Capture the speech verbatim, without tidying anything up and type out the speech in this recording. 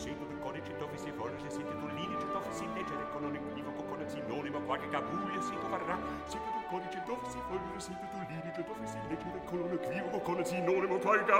sito del codice dove si forge, sito dell'inice dove si leggere con un equivoco, con un sinonimo, qualche gabuglio, sito varrà, sito del codice dove si forge, sito dell'inice dove si leggere con un equivoco, con un sinonimo, qualche gabuglio.